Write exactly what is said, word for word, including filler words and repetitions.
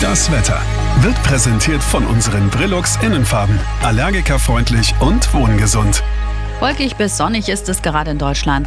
Das Wetter wird präsentiert von unseren Brillux Innenfarben. Allergikerfreundlich und wohngesund. Wolkig bis sonnig ist es gerade in Deutschland.